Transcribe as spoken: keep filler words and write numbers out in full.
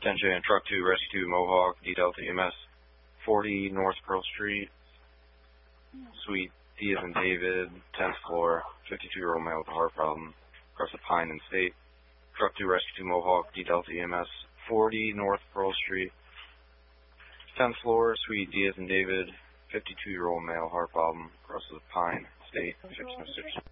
Attention, Truck two, Rescue two, Mohawk, D Delta E M S, forty North Pearl Street, Suite D as in David, tenth floor, fifty-two-year-old male with a heart problem, across the Pine and State. Truck two, Rescue two, Mohawk, D Delta E M S, forty North Pearl Street, tenth floor, Suite D as in David, fifty-two-year-old male, heart problem, across the Pine, State, six oh six.